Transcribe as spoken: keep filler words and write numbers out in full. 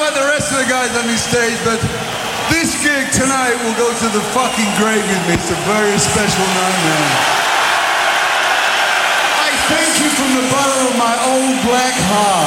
about the rest of the guys on this stage, but this gig tonight will go to the fucking grave with me. It's a very special night, man. I thank you from the bottom of my old black heart.